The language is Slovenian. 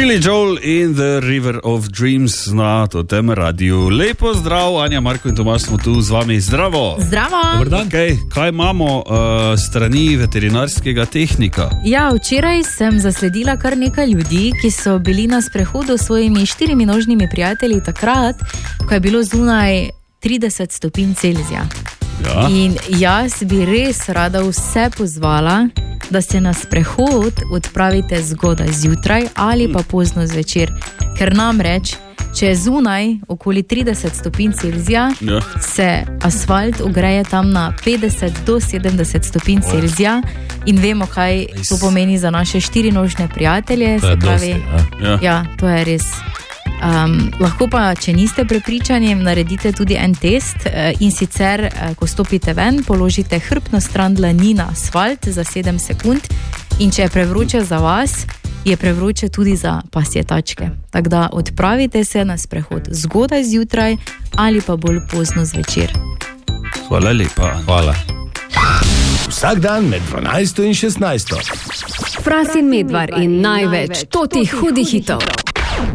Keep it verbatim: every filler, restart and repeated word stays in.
Billy Joel in the River of Dreams na tem radiju. Lepo zdrav, Anja, Marko in Tomaž smo tu z vami. Zdravo. Zdravo. Dobar dan. Okay, kaj imamo uh, strani veterinarskega tehnika? Ja, včeraj sem zasledila kar nekaj ljudi, ki so bili na sprehodu s svojimi štirimi nožnimi prijatelji takrat, ko je bilo zunaj trideset stopinj Celzija. Ja. In jaz bi res rada vse pozvala, da se na sprehod odpravite zgodaj zjutraj ali pa pozno zvečer. Ker namreč, če je zunaj okoli trideset stopinj Celzija, Ja. se asfalt ogreje tam na petdeset do sedemdeset stopinj Celzija in vemo, kaj to pomeni za naše štirinožne prijatelje. To je Se pravi, dosti, Ja. ja, to je res. Um, lahko pa, če niste prepričani, naredite tudi en test uh, in sicer, uh, ko stopite ven, položite hrbtno stran dlani na asfalt za sedem sekund in če je prevroče za vas, je prevroče tudi za pasje tačke. Tako da odpravite se na sprehod zgodaj zjutraj ali pa bolj pozno zvečer. Hvala lepa. Hvala. Vsak dan med dvanajsto in šestnajsto. Fras in Medvar in največ totih hudih hitov.